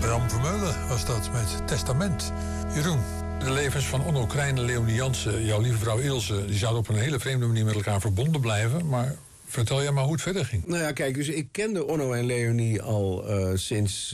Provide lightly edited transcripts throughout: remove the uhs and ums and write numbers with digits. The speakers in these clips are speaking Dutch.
Bram Vermeulen was dat met Testament. Jeroen, de levens van Onno Krijn en Leonie Jansen, jouw lieve vrouw Ilse, die zouden op een hele vreemde manier met elkaar verbonden blijven. Maar vertel jij maar hoe het verder ging. Nou ja, kijk, dus ik kende Onno en Leonie al sinds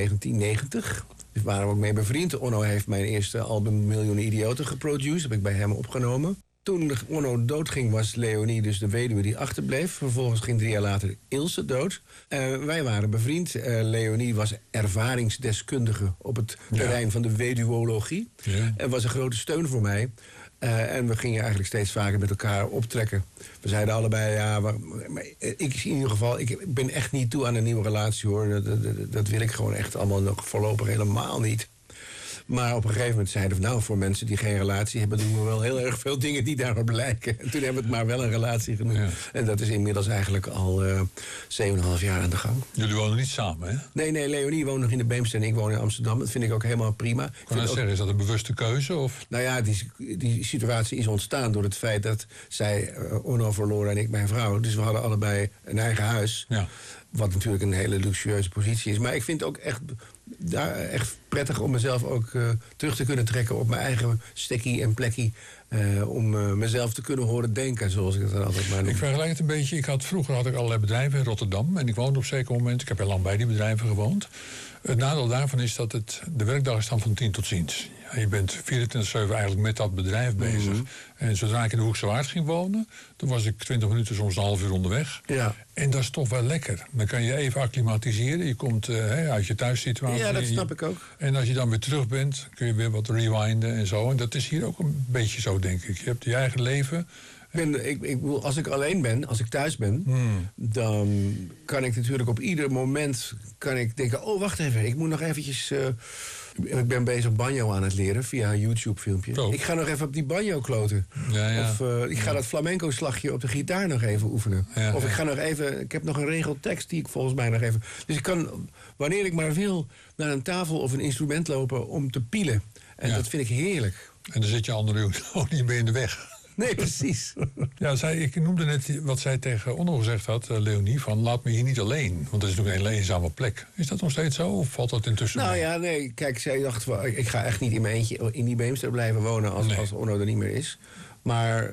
1990. We waren ook mee bevriend. Onno heeft mijn eerste album Miljoenen Idioten geproduceerd. Dat heb ik bij hem opgenomen. Toen Onno doodging was Leonie dus de weduwe die achterbleef. Vervolgens ging 3 jaar later Ilse dood. Wij waren bevriend. Leonie was ervaringsdeskundige op het terrein van de weduwologie. Ja. En was een grote steun voor mij. En we gingen eigenlijk steeds vaker met elkaar optrekken. We zeiden allebei, ja, maar ik in ieder geval, ik ben echt niet toe aan een nieuwe relatie, hoor. Dat wil ik gewoon echt allemaal nog voorlopig helemaal niet. Maar op een gegeven moment zeiden we, nou, voor mensen die geen relatie hebben, doen we wel heel erg veel dingen die daarop lijken. En toen hebben we het maar wel een relatie genoemd. Ja. En dat is inmiddels eigenlijk al 7,5 jaar aan de gang. Jullie wonen niet samen, hè? Nee, Leonie woont nog in de Beemster en ik woon in Amsterdam. Dat vind ik ook helemaal prima. Ik kan zeggen, is dat een bewuste keuze? Of? Nou ja, die situatie is ontstaan door het feit dat zij Onno verloren en ik mijn vrouw. Dus we hadden allebei een eigen huis. Ja. Wat natuurlijk een hele luxueuze positie is. Maar ik vind het ook echt prettig om mezelf ook terug te kunnen trekken op mijn eigen stekkie en plekkie. Om mezelf te kunnen horen denken, zoals ik het dan altijd maar noem. Ik vergelijk het een beetje. Vroeger had ik allerlei bedrijven in Rotterdam. En ik woonde op een zeker moment. Ik heb heel lang bij die bedrijven gewoond. Het nadeel daarvan is dat de werkdag is dan van 10 tot ziens. Ja, je bent 24/7 eigenlijk met dat bedrijf bezig. Mm-hmm. En zodra ik in de Hoekse Waard ging wonen, toen was ik 20 minuten, soms een half uur onderweg. Ja. En dat is toch wel lekker. Dan kan je even acclimatiseren. Je komt uit je thuissituatie. Ja, dat snap ik ook. En als je dan weer terug bent, kun je weer wat rewinden en zo. En dat is hier ook een beetje zo, denk ik. Je hebt je eigen leven. Als ik alleen ben, als ik thuis ben, dan kan ik natuurlijk op ieder moment denken, oh, wacht even, ik moet nog eventjes. Ik ben bezig banjo aan het leren via een YouTube-filmpje. Oh. Ik ga nog even op die banjo kloten. Ja. Of ik ga dat flamenco-slagje op de gitaar nog even oefenen. Ja, of ik ga nog even. Ik heb nog een regel tekst die ik volgens mij nog even. Dus ik kan, wanneer ik maar wil, naar een tafel of een instrument lopen om te pielen. En dat vind ik heerlijk. En dan zit je andere ook niet meer in de weg. Nee, precies. Ja, ik noemde net wat zij tegen Onno gezegd had, Leonie, van laat me hier niet alleen. Want dat is natuurlijk een eenzame plek. Is dat nog steeds zo of valt dat intussen? Nou ja, nee. Kijk, zij dacht, ik ga echt niet in mijn eentje in die Beemster blijven wonen als Onno er niet meer is. Maar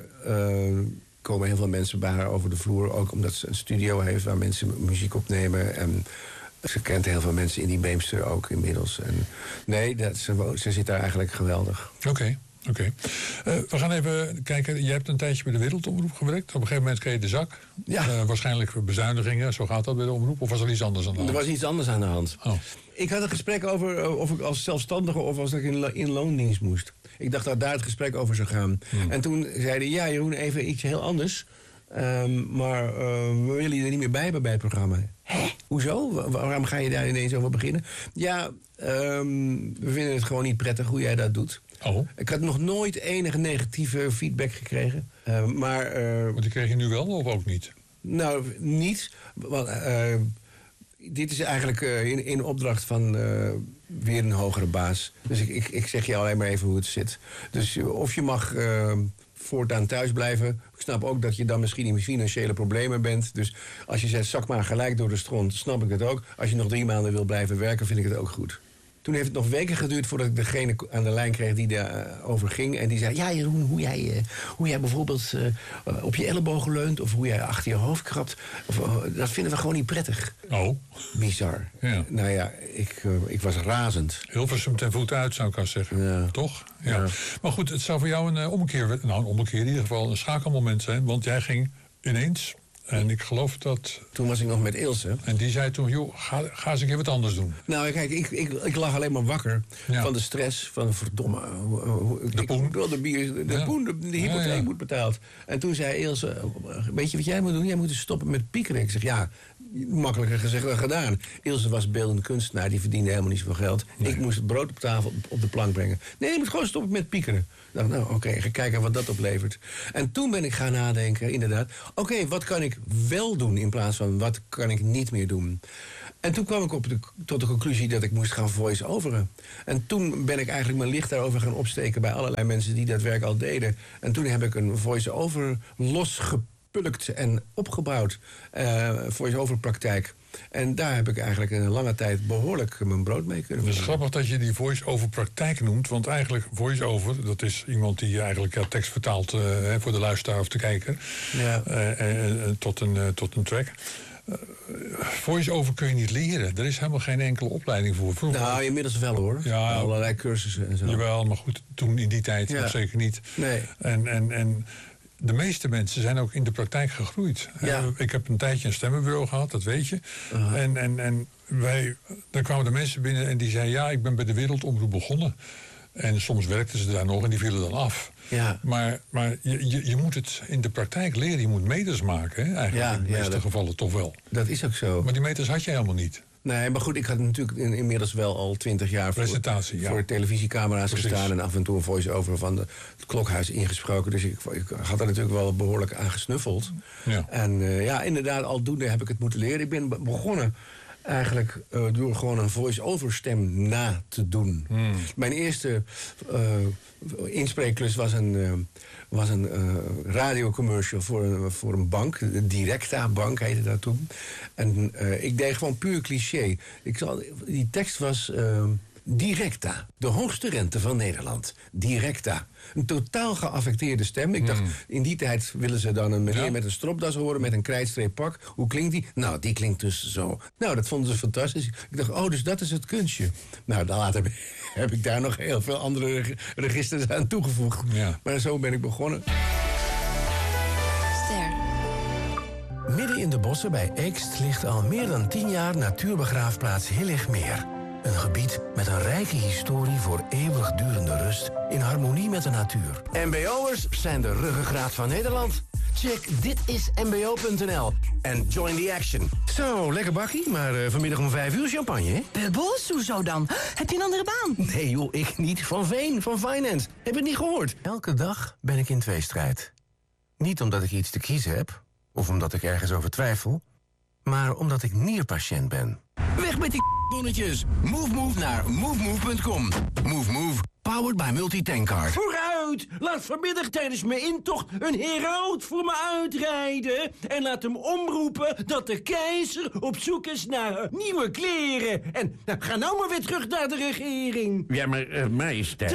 komen heel veel mensen bij haar over de vloer. Ook omdat ze een studio heeft waar mensen muziek opnemen. En ze kent heel veel mensen in die Beemster ook inmiddels. En nee, ze zit daar eigenlijk geweldig. Oké. We gaan even kijken. Je hebt een tijdje bij de Wereldomroep gewerkt. Op een gegeven moment kreeg je de zak. Ja. Waarschijnlijk bezuinigingen. Zo gaat dat bij de omroep. Of was er iets anders aan de hand? Er was iets anders aan de hand. Oh. Ik had een gesprek over of ik als zelfstandige of als ik in loondienst moest. Ik dacht dat daar het gesprek over zou gaan. En toen zeiden ja, Jeroen, even iets heel anders. Maar we willen je er niet meer bij hebben bij het programma. Hè? Hoezo? Waarom ga je daar ineens over beginnen? Ja, we vinden het gewoon niet prettig hoe jij dat doet. Oh. Ik had nog nooit enige negatieve feedback gekregen. Maar die kreeg je nu wel of ook niet? Nou, niet. Want dit is eigenlijk in opdracht van weer een hogere baas. Dus ik zeg je alleen maar even hoe het zit. Dus of je mag voortaan thuis blijven. Ik snap ook dat je dan misschien in financiële problemen bent. Dus als je zegt, zak maar gelijk door de stront, snap ik het ook. Als je nog 3 maanden wil blijven werken, vind ik het ook goed. Toen heeft het nog weken geduurd voordat ik degene aan de lijn kreeg die daarover ging. En die zei, ja Jeroen, hoe jij bijvoorbeeld op je ellebogen leunt of hoe jij achter je hoofd krabt. Dat vinden we gewoon niet prettig. Oh. Bizar. Ja. Nou ja, ik was razend. Hilversum ten voet uit, zou ik al zeggen. Ja. Toch? Ja. Maar goed, het zou voor jou een ommekeer in ieder geval een schakelmoment zijn. Want jij ging ineens. En ik geloof dat... Toen was ik nog met Ilse. En die zei toen, joh, ga eens een keer wat anders doen. Nou, kijk, ik lag alleen maar wakker van de stress. Van verdomme... De poen. De hypotheek moet betaald. En toen zei Ilse, weet je wat jij moet doen? Jij moet stoppen met piekeren. Ik zeg, ja, makkelijker gezegd dan gedaan. Ilse was beeldend kunstenaar, die verdiende helemaal niet zoveel geld. Nee. Ik moest het brood op tafel op de plank brengen. Nee, je moet gewoon stoppen met piekeren. Ik dacht, nou oké, ga kijken wat dat oplevert. En toen ben ik gaan nadenken, inderdaad. Oké, wat kan ik wel doen in plaats van wat kan ik niet meer doen? En toen kwam ik tot de conclusie dat ik moest gaan voice-overen. En toen ben ik eigenlijk mijn licht daarover gaan opsteken bij allerlei mensen die dat werk al deden. En toen heb ik een voice-over losgepakt gepulkt en opgebouwd. Voice-over praktijk. En daar heb ik eigenlijk een lange tijd behoorlijk mijn brood mee kunnen Het is verdienen. grappig dat je die voice-over praktijk noemt. Want eigenlijk voice-over, dat is iemand die eigenlijk tekst vertaalt voor de luisteraar of de kijker. Ja. Tot een track. Voice-over kun je niet leren. Er is helemaal geen enkele opleiding voor. Vroeger, Nou, inmiddels wel hoor. Ja. Allerlei cursussen en zo. jawel, maar goed, toen in die tijd nog zeker niet. Nee. En de meeste mensen zijn ook in de praktijk gegroeid. Ja. Ik heb een tijdje een stemmenbureau gehad, dat weet je. En daar kwamen de mensen binnen en die zeiden... ja, ik ben bij de Wereldomroep begonnen. En soms werkten ze daar nog en die vielen dan af. Ja. Maar je moet het in de praktijk leren. Je moet meters maken, hè? Eigenlijk in de meeste gevallen toch wel. Dat is ook zo. Maar die meters had je helemaal niet. Nee, maar goed, ik had natuurlijk inmiddels wel al 20 jaar voor televisiecamera's gestaan en af en toe een voice-over van het Klokhuis ingesproken. Dus ik had er natuurlijk wel behoorlijk aan gesnuffeld. Ja. En inderdaad, aldoende heb ik het moeten leren. Ik ben begonnen eigenlijk door gewoon een voice-over stem na te doen. Mijn eerste inspreekklus was een radiocommercial voor een bank. De Directa Bank heette dat toen. En ik deed gewoon puur cliché. Die tekst was... Directa, de hoogste rente van Nederland. Directa. Een totaal geaffecteerde stem. Ik dacht, in die tijd willen ze dan een meneer met een stropdas horen... met een krijtstreep pak. Hoe klinkt die? Nou, die klinkt dus zo. Nou, dat vonden ze fantastisch. Ik dacht, dus dat is het kunstje. Nou, dan later heb ik daar nog heel veel andere registers aan toegevoegd. Ja. Maar zo ben ik begonnen. Ster. Midden in de bossen bij Eekst ligt al meer dan 10 jaar natuurbegraafplaats Hilligmeer. Een gebied met een rijke historie voor eeuwigdurende rust in harmonie met de natuur. MBO'ers zijn de ruggengraat van Nederland. Check ditismbo.nl en join the action. Zo, lekker bakkie, maar vanmiddag om 5 uur champagne, hè? Bubbels, hoezo dan? Heb je een andere baan? Nee joh, ik niet. Van Veen, van Finance. Heb je het niet gehoord? Elke dag ben ik in tweestrijd. Niet omdat ik iets te kiezen heb, of omdat ik ergens over twijfel, maar omdat ik nierpatiënt ben. Weg met die bonnetjes. Move naar movemove.com. Move, powered by Multitankcard. Vooruit! Laat vanmiddag tijdens mijn intocht een heraut voor me uitrijden. En laat hem omroepen dat de keizer op zoek is naar nieuwe kleren. En ga nou maar weer terug naar de regering. Ja, maar majesteit.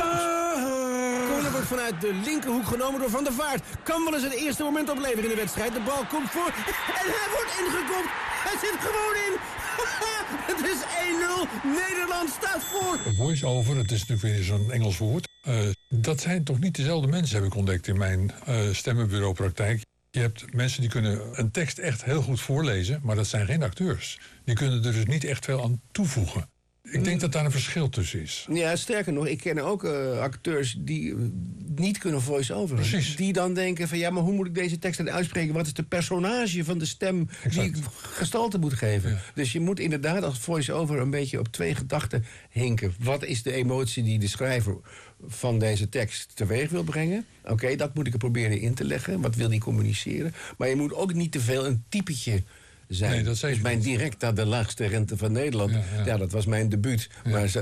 Corner wordt vanuit de linkerhoek genomen door Van der Vaart. Kan wel eens het eerste moment opleveren in de wedstrijd. De bal komt voor en hij wordt ingekopt. Hij zit gewoon in. Het is 1-0. Nederland staat voor. Voice-over, het is natuurlijk weer zo'n Engels woord. Dat zijn toch niet dezelfde mensen, heb ik ontdekt in mijn stemmenbureaupraktijk. Je hebt mensen die kunnen een tekst echt heel goed voorlezen, maar dat zijn geen acteurs. Die kunnen er dus niet echt veel aan toevoegen. Ik denk dat daar een verschil tussen is. Ja, sterker nog, ik ken ook acteurs die niet kunnen voice-over. Precies. Die dan denken van, ja, maar hoe moet ik deze tekst dan uitspreken? Wat is de personage van de stem die ik gestalte moet geven? Ja. Dus je moet inderdaad als voice-over een beetje op 2 gedachten hinken. Wat is de emotie die de schrijver van deze tekst teweeg wil brengen? Oké, dat moet ik er proberen in te leggen. Wat wil die communiceren? Maar je moet ook niet te veel een typetje zijn. Nee, dat dus mijn Directa, de laagste rente van Nederland. Ja, dat was mijn debuut. Ja. Maar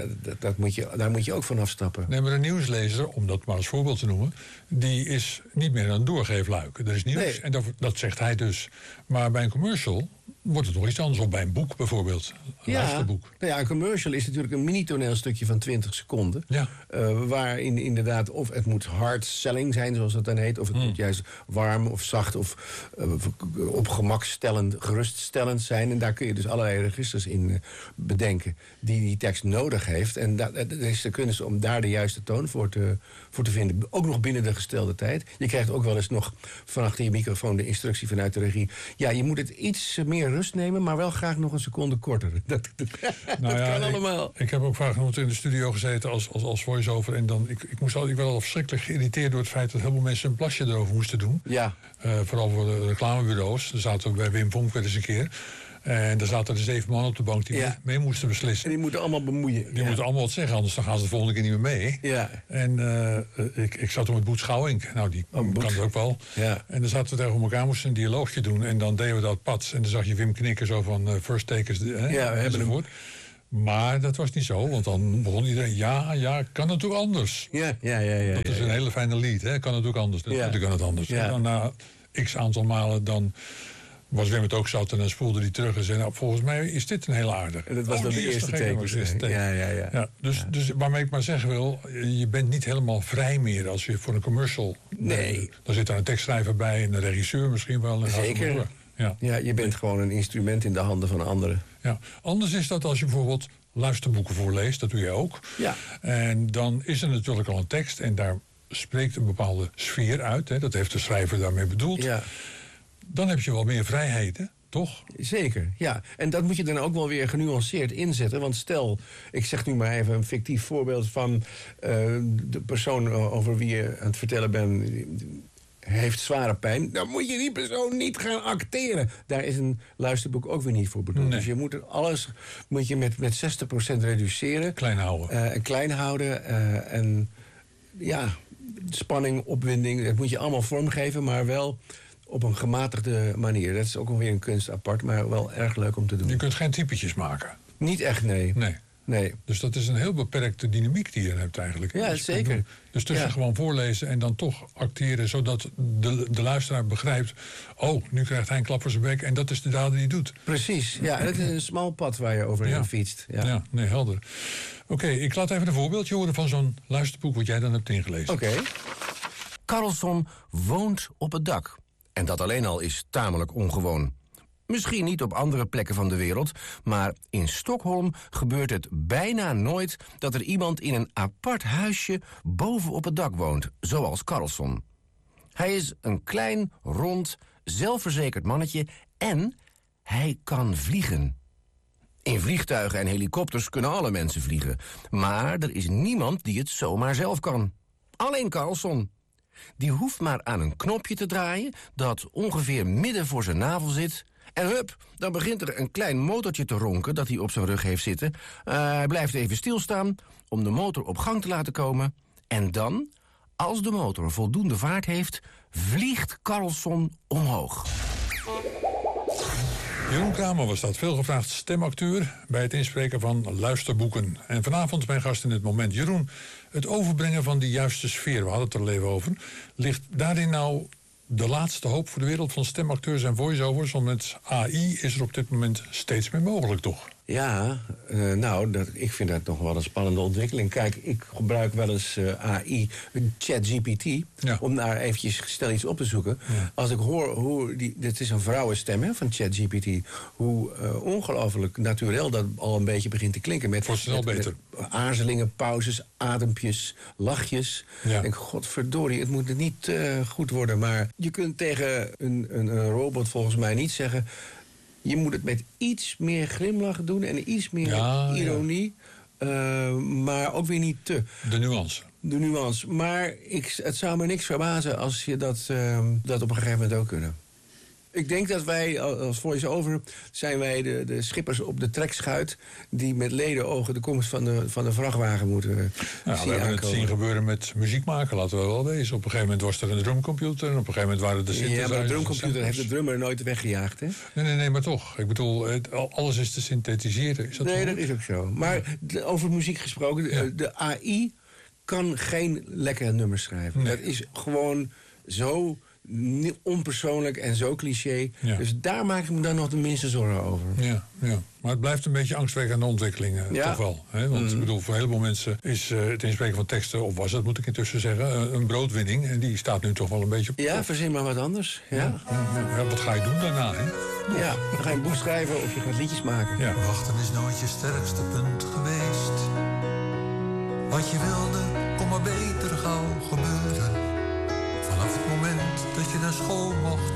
daar moet je ook van afstappen. Nee, maar een nieuwslezer, om dat maar als voorbeeld te noemen, die is niet meer een doorgeefluik. Er is nieuws en dat zegt hij dus. Maar bij een commercial wordt het nog iets anders. Of bij een boek bijvoorbeeld. Een luisterboek. Nou ja, een commercial is natuurlijk een mini-toneelstukje van 20 seconden. Ja. Waarin inderdaad, of het moet hard selling zijn, zoals dat dan heet. Of het moet juist warm of zacht of op gemak geruststellend zijn. En daar kun je dus allerlei registers in bedenken die die tekst nodig heeft. En dat is de kunst om daar de juiste toon voor te vinden. Ook nog binnen de gestelde tijd. Je krijgt ook wel eens nog van achter je microfoon de instructie vanuit de regie. Ja, je moet het iets meer rust nemen, maar wel graag nog een seconde korter. Dat kan allemaal. Ik heb ook vaak genoeg in de studio gezeten als voice-over. En dan, ik werd al verschrikkelijk geïrriteerd door het feit dat heel veel mensen een plasje erover moesten doen. Ja. Vooral voor de reclamebureaus. Daar zaten we bij Wim Vonk weer eens een keer. En daar zaten er 7 man op de bank die mee moesten beslissen. En die moeten allemaal bemoeien. Die moeten allemaal wat zeggen, anders dan gaan ze de volgende keer niet meer mee. Ja. En ik zat er met Boet Schouwink. Nou, die kan het ook wel. Ja. En dan zaten we tegen elkaar, moesten een dialoogje doen. En dan deden we dat pats. En dan zag je Wim knikken zo van first takers. We hebben hem. Maar dat was niet zo, want dan begon iedereen... Ja, kan het ook anders. Ja. Dat is een hele fijne lied, hè? Kan het ook anders. Natuurlijk kan het anders. Ja. En dan x aantal malen, dan was Wim het ook zat en dan spoelde hij terug en zei, nou, volgens mij is dit een hele aardige. En dat was dan de eerste teken. Ja. Dus waarmee ik maar zeggen wil, je bent niet helemaal vrij meer als je voor een commercial... Nee. Dan zit er een tekstschrijver bij en een regisseur misschien wel. En Zeker. Ja, je bent gewoon een instrument in de handen van anderen. Ja. Anders is dat als je bijvoorbeeld luisterboeken voorleest, dat doe je ook. Ja. En dan is er natuurlijk al een tekst en daar spreekt een bepaalde sfeer uit. Hè. Dat heeft de schrijver daarmee bedoeld. Ja. Dan heb je wel meer vrijheden, toch? Zeker, ja. En dat moet je dan ook wel weer genuanceerd inzetten. Want stel, ik zeg nu maar even een fictief voorbeeld van de persoon over wie je aan het vertellen bent heeft zware pijn. Dan moet je die persoon niet gaan acteren. Daar is een luisterboek ook weer niet voor bedoeld. Nee. Dus je moet alles met 60% reduceren. Klein houden. Klein houden. En ja, spanning, opwinding, dat moet je allemaal vormgeven, maar wel op een gematigde manier. Dat is ook alweer een kunst apart, maar wel erg leuk om te doen. Je kunt geen typetjes maken. Niet echt, nee. Nee. Dus dat is een heel beperkte dynamiek die je hebt eigenlijk. Ja, Dus zeker. Dus tussen gewoon voorlezen en dan toch acteren, zodat de luisteraar begrijpt, oh, nu krijgt hij een klap voor zijn bek en dat is de daad die hij doet. Precies, ja. En dat is een smal pad waar je overheen fietst. Ja, nee, helder. Oké, ik laat even een voorbeeldje horen van zo'n luisterboek wat jij dan hebt ingelezen. Oké. Carlson woont op het dak. En dat alleen al is tamelijk ongewoon. Misschien niet op andere plekken van de wereld, maar in Stockholm gebeurt het bijna nooit dat er iemand in een apart huisje boven op het dak woont, zoals Carlson. Hij is een klein, rond, zelfverzekerd mannetje en hij kan vliegen. In vliegtuigen en helikopters kunnen alle mensen vliegen, maar er is niemand die het zomaar zelf kan. Alleen Carlson. Die hoeft maar aan een knopje te draaien dat ongeveer midden voor zijn navel zit. En hup, dan begint er een klein motortje te ronken dat hij op zijn rug heeft zitten. Hij blijft even stilstaan om de motor op gang te laten komen. En dan, als de motor voldoende vaart heeft, vliegt Carlson omhoog. Jeroen Kramer was dat, veelgevraagd stemacteur bij het inspreken van luisterboeken. En vanavond mijn gast in het moment. Jeroen, het overbrengen van die juiste sfeer, we hadden het er al even over, ligt daarin nou de laatste hoop voor de wereld van stemacteurs en voice-overs? Want met AI is er op dit moment steeds meer mogelijk, toch? Ja, ik vind dat nog wel een spannende ontwikkeling. Kijk, ik gebruik wel eens AI, ChatGPT, om daar eventjes snel iets op te zoeken. Ja. Als ik hoor hoe, dit is een vrouwenstem hè, van ChatGPT, hoe ongelooflijk naturel dat al een beetje begint te klinken. Met aarzelingen, pauzes, adempjes, lachjes. Ja. Ik denk, godverdorie, het moet niet goed worden. Maar je kunt tegen een robot volgens mij niet zeggen, je moet het met iets meer glimlach doen en iets meer ironie. Ja. Maar ook weer niet te. De nuance. Maar het zou me niks verbazen als je dat op een gegeven moment ook kunnen. Ik denk dat wij als voice-over zijn wij de schippers op de trekschuit die met ledenogen de komst van de vrachtwagen moeten we hebben het zien gebeuren met muziek maken, laten we wel wezen. Op een gegeven moment was er een drumcomputer en op een gegeven moment waren de synthesizers. Ja, maar de drumcomputer heeft de drummer nooit weggejaagd, hè? Nee, maar toch. Ik bedoel, alles is te synthetiseren. Is dat nee, dat is ook zo. Maar over muziek gesproken, de AI kan geen lekkere nummers schrijven. Nee. Dat is gewoon zo onpersoonlijk en zo cliché. Ja. Dus daar maak ik me dan nog de minste zorgen over. Ja. Maar het blijft een beetje angstwekkende ontwikkeling, toch wel. Hè? Want ik bedoel, voor een heleboel mensen is het inspreken van teksten, of was dat, moet ik intussen zeggen, een broodwinning. En die staat nu toch wel een beetje op. Ja, verzin maar wat anders. Ja. Wat ga je doen daarna, hè? Ja, dan ga je een boek schrijven of je gaat liedjes maken. Ja. Wachten is nooit je sterkste punt geweest. Wat je wilde, kon maar beter gauw gebeuren. Vanaf het moment dat je naar school mocht